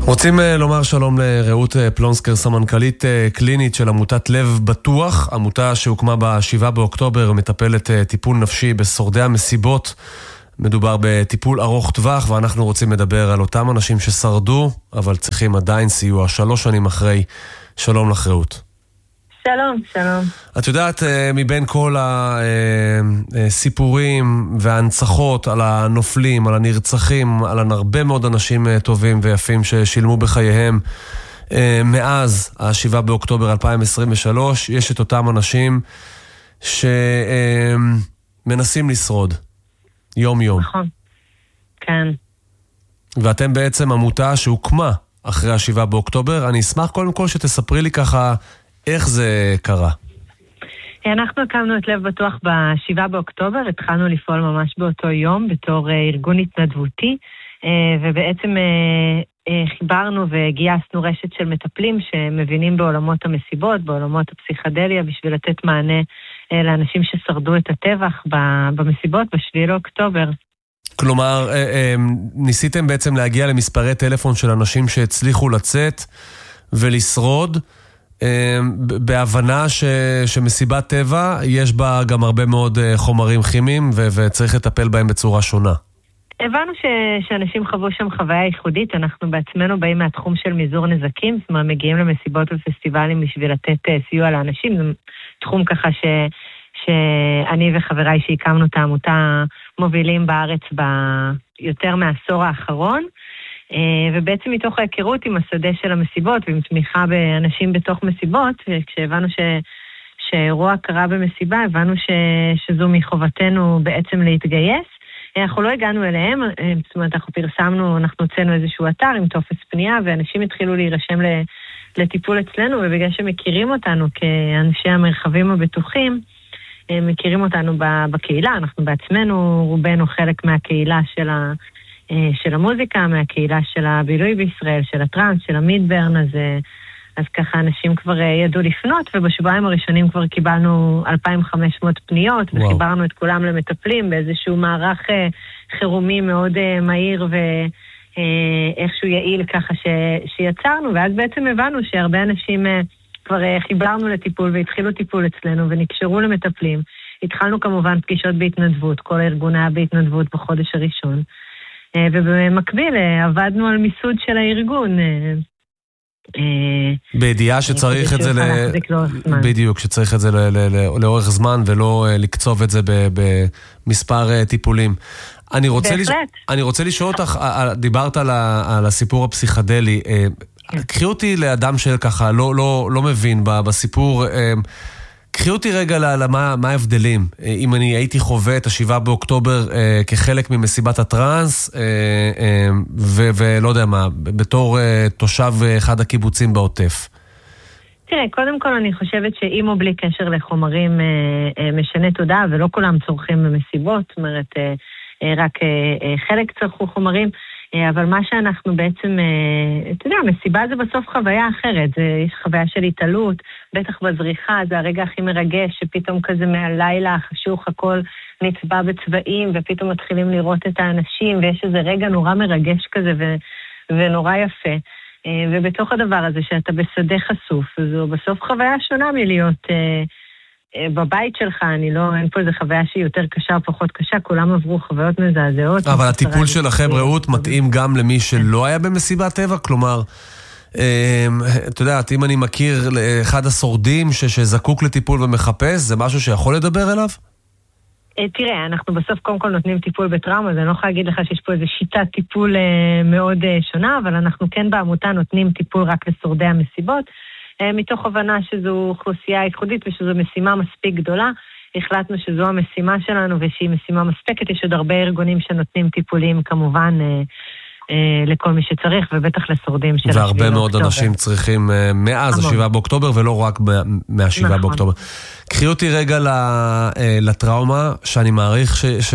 רוצים לומר שלום לרעות פלונסקר, סמנכ"לית קלינית של עמותת לב בטוח, עמותה שהוקמה ב7 באוקטובר ומטפלת טיפול נפשי בשורדי המסיבות. מדובר בטיפול ארוך טווח, ואנחנו רוצים לדבר על אותם אנשים ששרדו, אבל צריכים עדיין סיוע 3 שנים אחרי. שלום לך רעות. שלום, שלום. את יודעת, מבין כל הסיפורים וההנצחות על הנופלים, על הנרצחים, על הרבה מאוד אנשים טובים ויפים ששילמו בחייהם מאז ה7 באוקטובר 2023, יש את אותם אנשים שמנסים לשרוד יום יום. נכון, כן. ואתם בעצם עמותה שהוקמה אחרי ה7 באוקטובר. אני אשמח קודם כל שתספרי לי ככה איך זה קרה. אנחנו הקמנו את לב בטוח ב7 באוקטובר, התחלנו לפעול ממש באותו יום בתור ארגון התנדבותי, ובעצם חיברנו וגייסנו רשת של מטפלים שמבינים בעולמות המסיבות, בעולמות הפסיכדליה, בשביל לתת מענה לאנשים ששרדו את הטבח במסיבות ב7 באוקטובר. כלומר, ניסיתם בעצם להגיע למספרי טלפון של אנשים שהצליחו לצאת ולשרוד, בהבנה שמסיבת טבע יש בה גם הרבה מאוד חומרים כימיים וצריך לטפל בהם בצורה שונה. הבנו שאנשים חוו שם חוויה ייחודית. אנחנו בעצמנו באים מהתחום של מזעור נזקים, זאת אומרת מגיעים למסיבות ופסטיבלים בשביל לתת סיוע לאנשים. זה תחום ככה שאני וחבריי שהקמנו את העמותה מובילים בארץ ביותר מהעשור האחרון. ובעצם מתוך ההיכרות עם השדה של המסיבות ועם תמיכה באנשים בתוך מסיבות, כשהבנו שאירוע קרה במסיבה, הבנו שזו מחובתנו בעצם להתגייס. אנחנו לא הגענו אליהם, זאת אומרת, אנחנו הוצאנו איזשהו אתר עם טופס פנייה, ואנשים התחילו להירשם לטיפול אצלנו, ובגלל שמכירים אותנו כאנשי המרחבים הבטוחים, מכירים אותנו בקהילה, אנחנו בעצמנו, רובנו חלק מהקהילה של המוזיקה, מהקהילה של הבילוי בישראל, של הטרנס, של המידברן, אז ככה אנשים כבר ידעו לפנות, ובשבועיים הראשונים כבר קיבלנו 2,500 פניות, וחיברנו את כולם למטפלים באיזשהו מערך חירומי מאוד מהיר ואיכשהו יעיל ככה שיצרנו, ואז בעצם הבנו שהרבה אנשים כבר חיברנו לטיפול והתחילו טיפול אצלנו ונקשרו למטפלים. התחלנו כמובן פגישות בהתנדבות, כל הארגון היה בהתנדבות בחודש הראשון. ובמקביל עבדנו על מיסוד של הארגון. בידיעה שצריך את זה בדיוק, שצריך את זה לאורך זמן ולא לקצוב את זה במספר טיפולים. אני רוצה לשאול אותך, דיברת על הסיפור הפסיכדלי, קחי אותי לאדם שככה לא מבין בסיפור, קחי אותי רגע למה ההבדלים. אם אני הייתי חווה את ה7 באוקטובר כחלק ממסיבת הטרנס, ולא יודע מה, בתור תושב אחד הקיבוצים בעוטף. תראה, קודם כל אני חושבת שאם או בלי קשר לחומרים משנה תודעה, ולא כולם צורכים במסיבות, זאת אומרת, רק חלק צרכו חומרים, אבל מה שאנחנו בעצם, אתה יודע, מסיבה זה בסוף חוויה אחרת, יש חוויה של התעלות, בטח בזריחה, זה הרגע הכי מרגש, שפתאום כזה מהלילה החשוך הכל נצבע בצבעים, ופתאום מתחילים לראות את האנשים, ויש איזה רגע נורא מרגש כזה ונורא יפה. ובתוך הדבר הזה שאתה בשדה חשוף, זו בסוף חוויה שונה מלהיות בבית שלך, אין פה איזו חוויה שהיא יותר קשה או פחות קשה, כולם עברו חוויות מזעזעות. אבל הטיפול שלכם, רעות, מתאים גם למי שלא היה במסיבת טבע? כלומר, אתה יודעת, אם אני מכיר אחד השורדים שזקוק לטיפול ומחפש, זה משהו שיכול לדבר אליו? תראה, אנחנו בסוף קודם כל נותנים טיפול בטראומה, אז אני לא יכולה להגיד לך שיש פה איזו שיטת טיפול מאוד שונה, אבל אנחנו כן בעמותה נותנים טיפול רק לשורדי המסיבות, מתוך הבנה שזו אוכלוסייה ייחודית ושזו משימה מספיק גדולה, החלטנו שזו המשימה שלנו ושהיא משימה מספקת. יש עוד הרבה ארגונים שנותנים טיפולים כמובן לכל מי שצריך, ובטח לשורדים של ה7 באוקטובר. והרבה מאוד אנשים צריכים מאז ה7 באוקטובר ולא רק מה7 באוקטובר. קחי אותי רגע לטראומה, שאני מעריך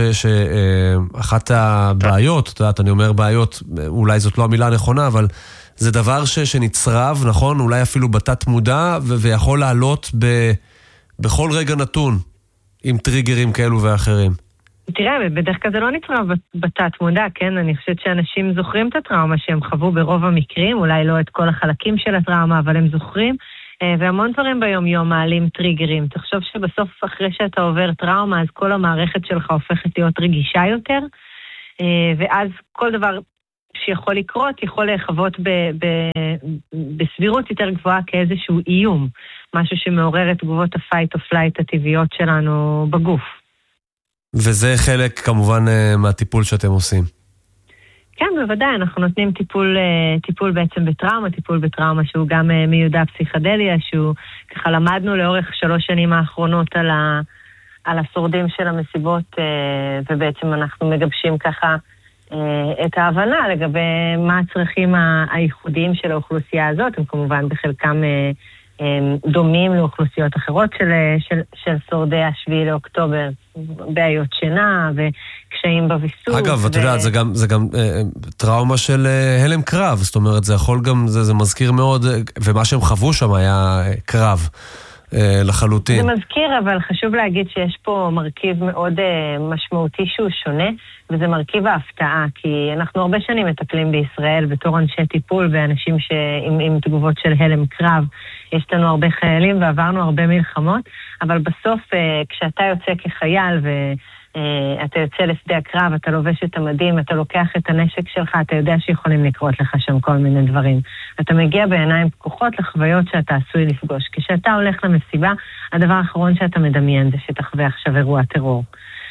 שאחת הבעיות, אתה יודעת, אני אומר בעיות, אולי זאת לא המילה הנכונה, אבל זה דבר שנצרב, נכון? אולי אפילו בתת מודע, ויכול לעלות בכל רגע נתון, עם טריגרים כאלו ואחרים. תראה, בדרך כלל זה לא נצרב בתת מודע, כן? אני חושבת שאנשים זוכרים את הטראומה שהם חוו ברוב המקרים, אולי לא את כל החלקים של הטראומה, אבל הם זוכרים, והמון דברים ביום יום מעלים טריגרים. תחשוב שבסוף אחרי שאתה עובר טראומה, אז כל המערכת שלך הופכת להיות רגישה יותר, ואז כל דבר שיכול לקרות, יכול לחוות בסבירות יותר גבוהה כאיזשהו איום, משהו שמעורר את תגובות הפייט או פלייט הטבעיות שלנו בגוף. וזה חלק כמובן מהטיפול שאתם עושים. כן, בוודאי, אנחנו נותנים טיפול בעצם בטראומה, טיפול בטראומה שהוא גם מיודע פסיכדליה, שהוא ככה למדנו לאורך 3 שנים האחרונות על השורדים של המסיבות, ובעצם אנחנו מגבשים ככה את ההבנה לגבי מה הצרכים הייחודיים של האוכלוסייה הזאת, הם כמובן בחלקם דומים לאוכלוסיות אחרות של שורדי השביעי לאוקטובר, בעיות שינה וקשיים בוויסות. אגב, את יודעת, זה גם טראומה של הלם קרב, זאת אומרת, זה יכול גם, זה מזכיר מאוד, ומה שהם חוו שם היה קרב לחלוטין. זה מזכיר, אבל חשוב להגיד שיש פה מרכיב מאוד משמעותי שהוא שונה, וזה מרכיב ההפתעה, כי אנחנו הרבה שנים מטפלים בישראל בתור אנשי טיפול ואנשים עם תגובות של הלם קרב. יש לנו הרבה חיילים ועברנו הרבה מלחמות, אבל בסוף כשאתה יוצא כחייל ואתה יוצא לשדה הקרב, אתה לובש את המדים, אתה לוקח את הנשק שלך, אתה יודע שיכולים לקרות לך שם כל מיני דברים. אתה מגיע בעיניים פקוחות לחוויות שאתה עשוי לפגוש. כשאתה הולך למסיבה, הדבר האחרון שאתה מדמיין זה שתחווה עכשיו אירוע טרור.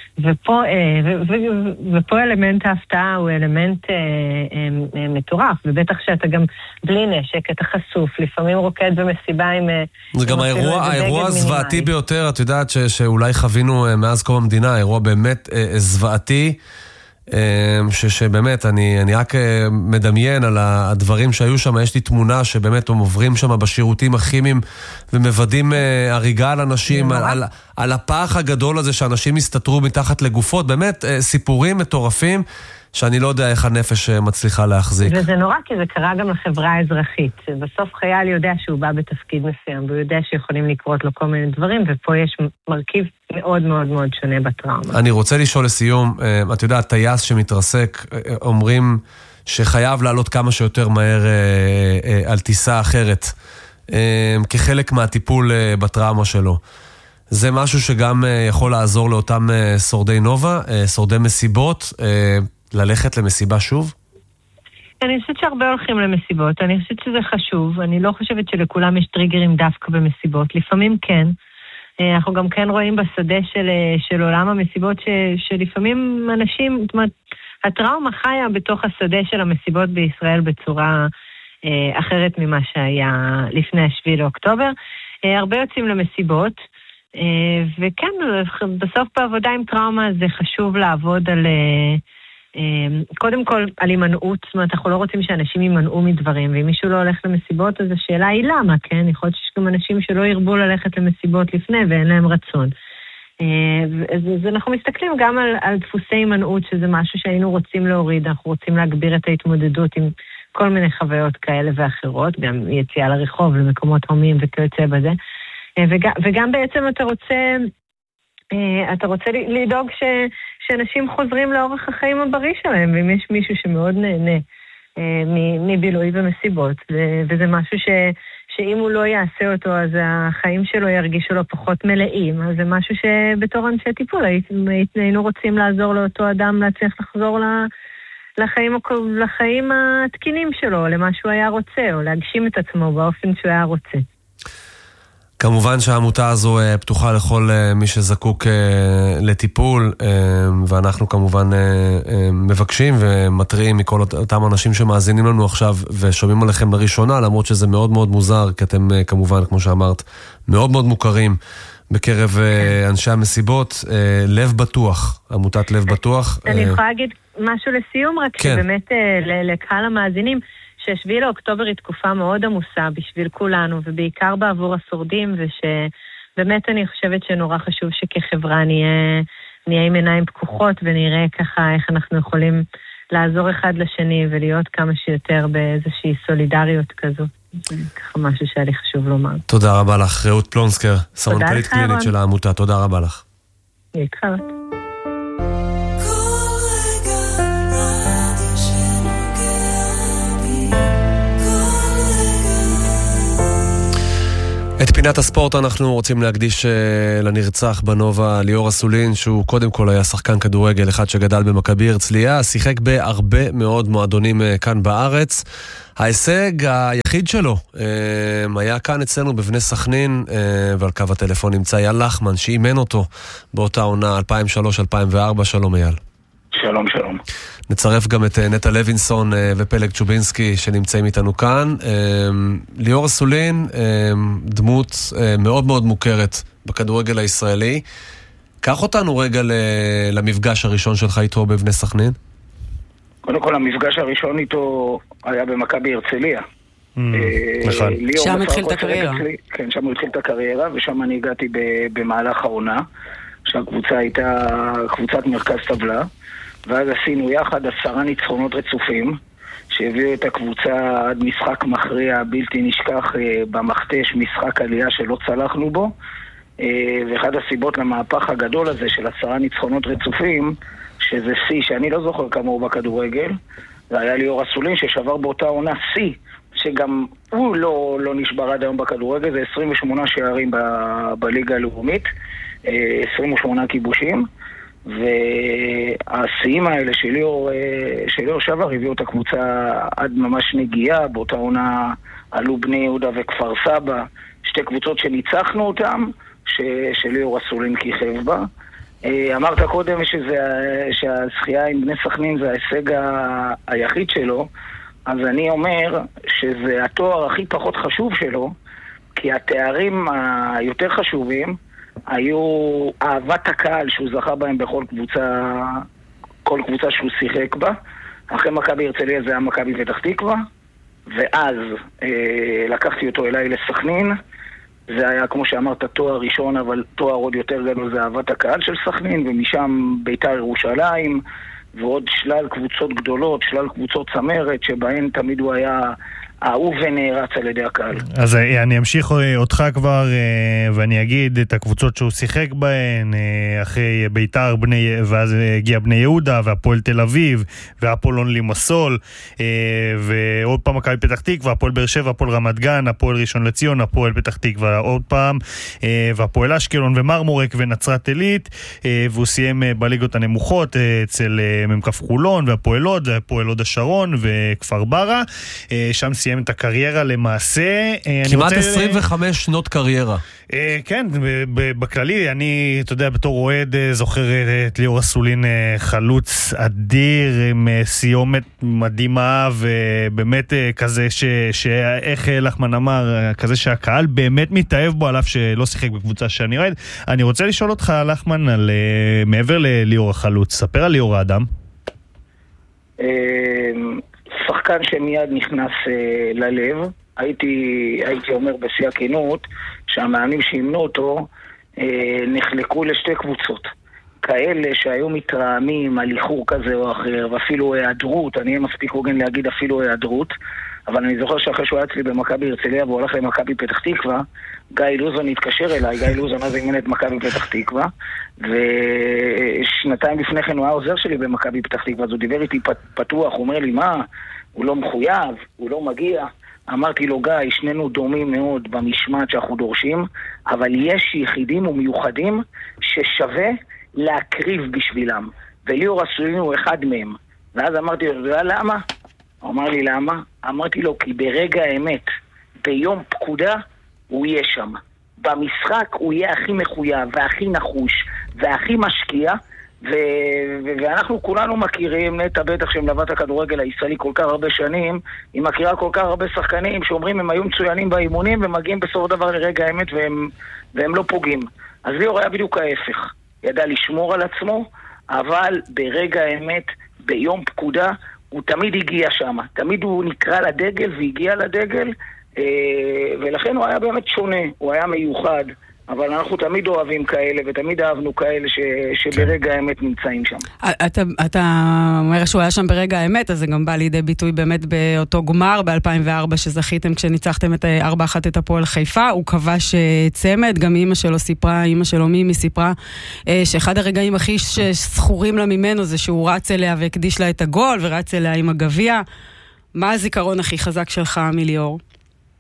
ופה אלמנט ההפתעה הוא אלמנט מטורף, ובטח שאתה גם בלי נשק, אתה חשוף, לפעמים רוקד במסיבה עם... זה גם האירוע הזוועתי ביותר, את יודעת שאולי חווינו מאז קום המדינה, אירוע באמת זוועתי, שבאמת אני רק מדמיין על הדברים שהיו שם, יש לי תמונה שבאמת הם עוברים שם בשירותים הכימיים ומוודאים הריגה על אנשים, על הפח הגדול הזה שאנשים הסתתרו מתחת לגופות, באמת סיפורים מטורפים שאני לא יודע איך הנפש מצליחה להחזיק. וזה נורא, כי זה קרה גם לחברה האזרחית. בסוף חייל יודע שהוא בא בתפקיד מסוים, והוא יודע שיכולים לקרות לו כל מיני דברים, ופה יש מרכיב מאוד מאוד מאוד שונה בטראומה. אני רוצה לשאול לסיום, את יודעת, טייס שמתרסק, אומרים שחייב לעלות כמה שיותר מהר על טיסה אחרת, כחלק מהטיפול בטראומה שלו. זה משהו שגם יכול לעזור לאותם שורדי נובה, שורדי מסיבות, ללכת למסיבה שוב? אני חושבת שהרבה הולכים למסיבות, אני חושבת שזה חשוב, אני לא חושבת שלכולם יש טריגרים דווקא במסיבות, לפעמים כן, אנחנו גם כן רואים בשדה של עולם המסיבות שלפעמים אנשים, זאת אומרת, הטראומה חיה בתוך השדה של המסיבות בישראל בצורה אחרת ממה שהיה לפני 7 לאוקטובר, הרבה יוצאים למסיבות, וכן, בסוף בעבודה עם טראומה זה חשוב לעבוד על... קודם כל על הימנעות, זאת אומרת, אנחנו לא רוצים שאנשים יימנעו מדברים, ואם מישהו לא הולך למסיבות, אז השאלה היא למה, כן? יכול להיות שיש גם אנשים שלא ירבו ללכת למסיבות לפני, ואין להם רצון. אז אנחנו מסתכלים גם על דפוסי הימנעות, שזה משהו שהיינו רוצים להוריד, אנחנו רוצים להגביר את ההתמודדות עם כל מיני חוויות כאלה ואחרות, גם יציאה לרחוב, למקומות הומיים וכיוצא בזה. וגם בעצם אתה רוצה לדאוג שאנשים חוזרים לאורך החיים הבריא שלהם, ואם יש מישהו שמאוד נהנה מבילוי ומסיבות, וזה משהו שאם הוא לא יעשה אותו, אז החיים שלו ירגישו לו פחות מלאים, אז זה משהו שבתור אנשי טיפול היינו רוצים לעזור לאותו אדם להצליח לחזור לחיים התקינים שלו, למה שהוא היה רוצה, או להגשים את עצמו באופן שהוא היה רוצה. כמובן שהעמותה הזו פתוחה לכל מי שזקוק לטיפול, ואנחנו כמובן מבקשים ומטריעים מכל אותם אנשים שמאזינים לנו עכשיו ושומעים עליכם לראשונה, למרות שזה מאוד מאוד מוזר, כי אתם כמובן, כמו שאמרת, מאוד מאוד מוכרים בקרב אנשי המסיבות. לב בטוח, עמותת לב בטוח. אני יכולה להגיד משהו לסיום, רק שבאמת לקהל המאזינים, ש7 לאוקטובר היא תקופה מאוד עמוסה בשביל כולנו, ובעיקר בעבור השורדים, ושבאמת אני חושבת שנורא חשוב שכחברה נהיה עם עיניים פקוחות, ונראה ככה איך אנחנו יכולים לעזור אחד לשני, ולהיות כמה שיותר באיזושהי סולידריות כזו. זה ככה משהו שהיה לי חשוב לומר. תודה רבה לך, רעות פלונסקר, סמנכ"לית קלינית של העמותה. תודה רבה לך. להתחרות. את פינת הספורט אנחנו רוצים להקדיש לנרצח בנובה ליאור אסולין, שהוא קודם כל היה שחקן כדורגל אחד שגדל במכבי הרצליה, שיחק בהרבה מאוד מועדונים כאן בארץ. ההישג היחיד שלו היה כאן אצלנו בבני סכנין, ועל קו הטלפון נמצא אייל לחמן שאימן אותו באותה עונה 2003-2004. שלום אייל. שלום, שלום. נצרף גם את נטע לוינסון ופלג צ'ובינסקי שנמצאים איתנו כאן. ליאור אסולין, דמות מאוד מאוד מוכרת בכדורגל הישראלי. קח אותנו רגע למפגש הראשון שלך איתו בבני סכנין. קודם כל, המפגש הראשון איתו היה במכבי הרצליה. נכון. שם התחיל את הקריירה. כן, שם הוא התחיל את הקריירה, ושם אני הגעתי במהלך העונה, שהקבוצה הייתה קבוצת מרכז טבלה. ואז עשינו יחד 10 ניצחונות רצופים שהביאו את הקבוצה עד משחק מכריע בלתי נשכח במכתש, משחק עלייה שלא צלחנו בו. ואחד הסיבות למהפך הגדול הזה של 10 ניצחונות רצופים, שזה שיא שאני לא זוכר כמוהו בכדורגל, זה היה ליאור אסולין ששבר באותה עונה שיא שגם הוא לא נשבר עד היום בכדורגל. זה 28 שערים בליגה הלאומית, 28 כיבושים, והשיאים האלה שליאור שבר הביאו את הקבוצה עד ממש נגיעה. באותה עונה עלו בני יהודה וכפר סבא, שתי קבוצות שניצחנו אותם, שליאור אסולין כיכב בה. אמרת קודם שהזכייה עם בני סכנין זה ההישג היחיד שלו, אז אני אומר שזה התואר הכי פחות חשוב שלו, כי התארים היותר חשובים היו אהבת הקהל שהוא זכה בהם בכל קבוצה, כל קבוצה שהוא שיחק בה. אחרי מכבי הרצליה זה היה מכבי פתח תקווה, ואז לקחתי אותו אליי לסכנין. זה היה, כמו שאמרת, תואר ראשון, אבל תואר עוד יותר גדול זה אהבת הקהל של סכנין, ומשם בית"ר ירושלים, ועוד שלל קבוצות גדולות, שלל קבוצות צמרת, שבהן תמיד הוא היה אהוב ונערץ על ידי הקהל. אז אני אמשיך אותך כבר, ואני אגיד את הקבוצות שהוא שיחק בהן, אחרי בית"ר, ואז הגיע בני יהודה, והפועל תל אביב, והפועל לימסול, ועוד פעם מכבי פתח תקווה, הפועל באר שבע, הפועל רמת גן, הפועל ראשון לציון, הפועל פתח תקווה עוד פעם, והפועל אשקלון ומרמורק ונצרת עילית, והוא סיים בליגות הנמוכות אצל ממקף חולון, והפועל לוד, והפועל הוד השרון, וכפר ברא. שם סיים את הקריירה למעשה. כמעט 25 שנות קריירה. כן, בכללי, אני, אתה יודע, בתור אוהד זוכר את ליאור אסולין חלוץ אדיר, עם סיומת מדהימה, ובאמת כזה שאיך לחמן אמר, כזה שהקהל באמת מתאהב בו, עליו שלא שיחק בקבוצה שאני אוהד. אני רוצה לשאול אותך, לחמן, על מעבר לליאור החלוץ, ספר על ליאור האדם. שחקן שמיד נכנס ללב. הייתי אומר בשיא הכנות שהמאמנים שאימנו אותו נחלקו לשתי קבוצות, כאלה שהיו מתרעמים על איחור כזה או אחר, ואפילו היעדרות, אני אהיה מספיק הוגן להגיד אפילו היעדרות, אבל אני זוכר שאחרי שהוא היה אצלי במכבי הרצליה והוא הולך למכבי פתח תקווה, גיא לוזון התקשר אליי. גיא לוזון אז אימן את מכבי פתח תקווה, ושנתיים לפני כן הוא היה עוזר שלי במכבי פתח תקווה, אז הוא דיבר איתי פתוח, הוא אומר לי, מה, הוא לא מחויב, הוא לא מגיע. אמרתי לו, גיא, שנינו דומים מאוד במשמעת שאנחנו דורשים, אבל יש יחידים ומיוחדים ששווה להקריב בשבילם, וליאור אסולין הוא אחד מהם. ואז אמרתי לו, למה? הוא אמר לי, למה? אמרתי לו, כי ברגע האמת, ביום פקודה, הוא יהיה שם. במשחק הוא יהיה הכי מחויב, והכי נחוש, והכי משקיע, ואנחנו כולנו מכירים, נטע בטח שמלווה את הכדורגל הישראלי כל כך הרבה שנים, היא מכירה כל כך הרבה שחקנים שאומרים הם היו מצוינים באימונים, ומגיעים בסוף דבר לרגע האמת, והם לא פוגעים. אז ליאור היה בדיוק ההפך. ידע לשמור על עצמו, אבל ברגע האמת, ביום פקודה, הוא תמיד הגיע שם. תמיד הוא נקרא לדגל והגיע לדגל, ולכן הוא היה באמת שונה, הוא היה מיוחד. אבל אנחנו תמיד אוהבים כאלה, ותמיד אהבנו כאלה שברגע האמת נמצאים שם. אתה אומר שהוא היה שם ברגע האמת, אז זה גם בא לידי ביטוי באמת באותו גמר ב-2004 שזכיתם כשניצחתם את 4-1 את הפועל חיפה. הוא כבש צמד, גם אמא שלו סיפרה, אמא שלו מימי סיפרה, שאחד הרגעים הכי זכורים לה ממנו זה שהוא רץ אליה והקדיש לה את הגול, ורץ אליה עם הגביע. מה הזיכרון הכי חזק שלך מליאור?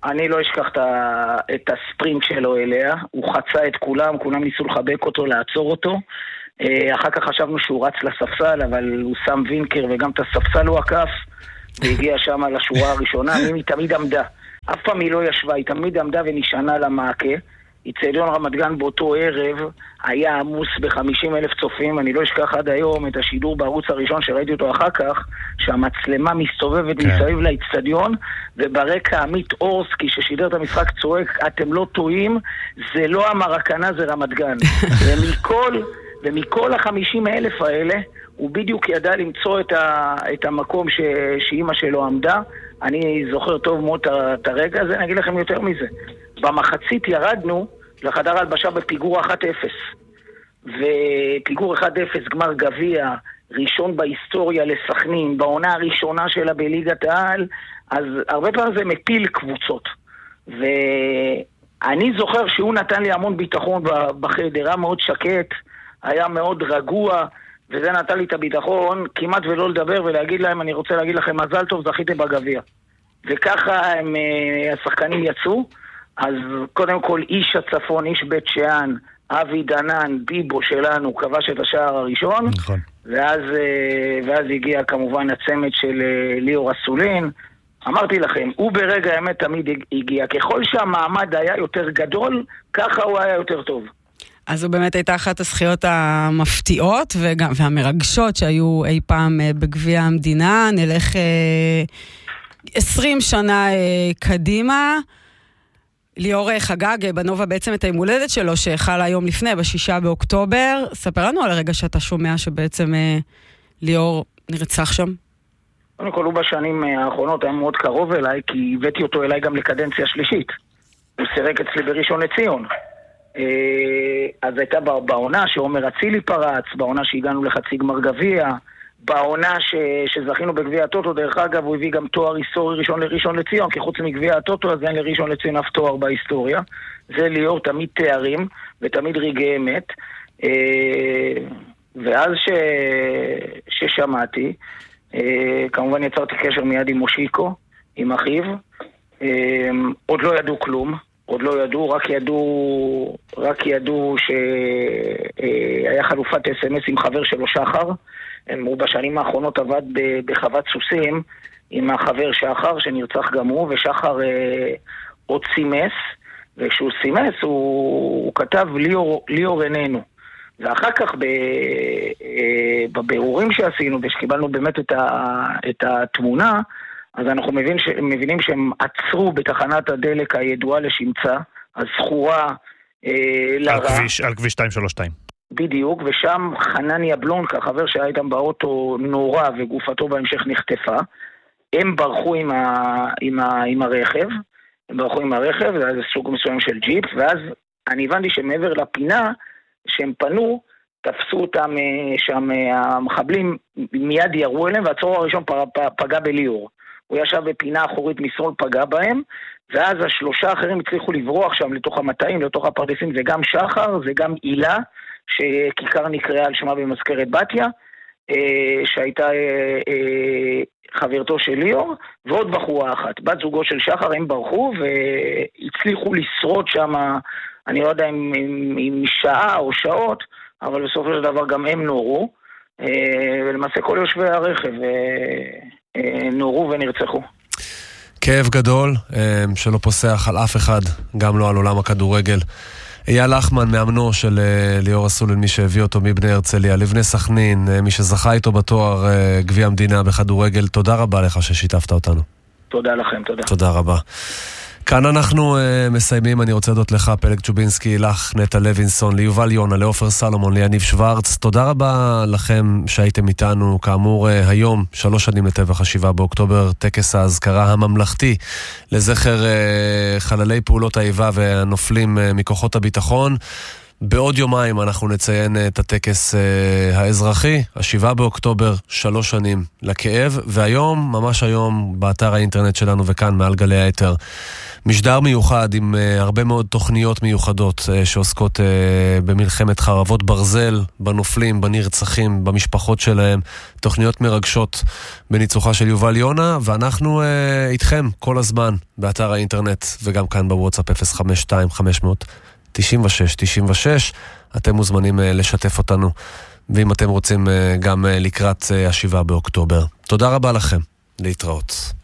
אני לא אשכח את הספרינט שלו אליה, הוא חצה את כולם, כולם ניסו לחבק אותו, לעצור אותו, אחר כך חשבנו שהוא רץ לספסל, אבל הוא שם וינקר וגם את הספסל הוא עקף, והגיע שם לשורה הראשונה, היא תמיד עמדה, אף פעם היא לא ישבה, היא תמיד עמדה ונשענה למעקה, אצטדיון רמת גן באותו ערב היה עמוס ב-50,000 צופים, אני לא אשכח עד היום את השידור בערוץ הראשון שראיתי אותו אחר כך, שהמצלמה מסתובבת מסביב לאצטדיון, וברקע עמית אורסקי ששידר את המשחק צועק, אתם לא טועים, זה לא המרקנה, זה רמת גן. ומכל 50,000 האלה, הוא בדיוק ידע למצוא את המקום שאימא שלו עמדה. אני זוכר טוב מאוד את הרגע הזה, אני אגיד לכם יותר מזה. במחצית ירדנו לחדר הלבשה בפיגור 1-0. ופיגור 1-0 גמר גביע, ראשון בהיסטוריה לסכנין, בעונה הראשונה שלה בליגת העל, אז הרבה פעמים זה מפיל קבוצות. ואני זוכר שהוא נתן לי המון ביטחון בחדר, היה מאוד שקט, היה מאוד רגוע, וזה נתן לי את הביטחון כמעט ולא לדבר ולהגיד להם, אני רוצה להגיד לכם מזל טוב, זכיתם בגביע. וככה השחקנים יצאו. אז קודם כל איש הצפון, איש בית שאן, אבי דנן, ביבו שלנו, כבש את השער הראשון. נכון. ואז הגיע כמובן הצמד של ליאור אסולין. אמרתי לכם, הוא ברגע האמת תמיד הגיע. ככל שהמעמד היה יותר גדול, ככה הוא היה יותר טוב. אז זו באמת הייתה אחת הזכיות המפתיעות והמרגשות שהיו אי פעם בגביע המדינה. נלך 20 שנה קדימה. ליאור חגג בנובה בעצם את היום הולדת שלו שהחל היום לפני, ב6 באוקטובר. ספר לנו על הרגע שאתה שומע שבעצם ליאור נרצח שם. קודם כל הוא בשנים האחרונות היה מאוד קרוב אליי, כי הבאתי אותו אליי גם לקדנציה שלישית. הוא סירק אצלי בראשון לציון. אז הייתה בעונה שעומר אצילי פרץ, בעונה שהגענו לחצי גמר גביע, בעונה שזכינו בגביע הטוטו, דרך אגב הוא הביא גם תואר היסטורי ראשון לציון, כי חוץ מגביע הטוטו אז אין לראשון לציון אף תואר בהיסטוריה. זה ליאור תמיד תארים ותמיד רגעי אמת. ואז ששמעתי, כמובן יצרתי קשר מיד עם מושיקו, עם אחיו. עוד לא ידעו כלום, עוד לא ידעו, רק ידעו שהיה חלופת אס-אמס עם חבר שלו שחר. הוא בשנים האחרונות עבד בחוות סוסים עם החבר שחר שנרצח גם הוא, ושחר עוד סימס, וכשהוא סימס הוא כתב ליאור איננו. ואחר כך בבירורים שעשינו ושקיבלנו באמת את התמונה, אז אנחנו מבינים שהם עצרו בתחנת הדלק הידועה לשמצה, הזכורה לרע. על כביש 232. בדיוק, ושם חנניה בלונקה, חבר שהיה איתם באוטו, נורא וגופתו בהמשך נחטפה. הם ברחו עם הרכב, זה היה סוג מסוים של ג'יפ, ואז אני הבנתי שמעבר לפינה שהם פנו, תפסו אותם שם, המחבלים מיד ירו אליהם, והצרור הראשון פגע בליאור. הוא ישב בפינה אחורית משמאל, פגע בהם, ואז השלושה האחרים הצליחו לברוח שם לתוך המטעים, לתוך הפרדסים, זה גם שחר, זה גם אילה, שכיכר נקראה על שמה במזכרת בתיה, שהייתה חברתו של ליאור, ועוד בחורה אחת, בת זוגו של שחר, הם ברחו והצליחו לשרוד שם, אני לא יודע אם שעה או שעות, אבל בסופו של דבר גם הם נורו, ולמעשה כל יושבי הרכב נורו ונרצחו. כאב גדול שלא פוסח על אף אחד, גם לא על עולם הכדורגל. אייל לחמן, מאמנו של ליאור אסולין, מי שהביא אותו מבני הרצליה, לבני סכנין, מי שזכה איתו בתואר גביע המדינה בכדורגל, תודה רבה לך ששיתפת אותנו. תודה לכם, תודה. תודה רבה. כאן אנחנו מסיימים, אני רוצה להודות לך, פלג צ'ובינסקי, לך, נטע לוינסון, ליובל יונה, לאופר סלומון, ליניב שוורץ. תודה רבה לכם שהייתם איתנו. כאמור, היום, 3 שנים לטבח 7 באוקטובר, טקס ההזכרה הממלכתי לזכר חללי פעולות האיבה והנופלים מכוחות הביטחון. בעוד יומיים אנחנו נציין את הטקס האזרחי, 7 באוקטובר, 3 שנים לכאב, והיום, ממש היום, באתר האינטרנט שלנו וכאן מעל גלי היתר, משדר מיוחד עם הרבה מאוד תוכניות מיוחדות שעוסקות במלחמת חרבות ברזל, בנופלים, בנרצחים, במשפחות שלהם, תוכניות מרגשות בניצוחה של יובל יונה, ואנחנו איתכם כל הזמן באתר האינטרנט וגם כאן בוואטסאפ 052-500-96-96. אתם מוזמנים לשתף אותנו, ואם אתם רוצים גם לקראת 7 באוקטובר. תודה רבה לכם, להתראות.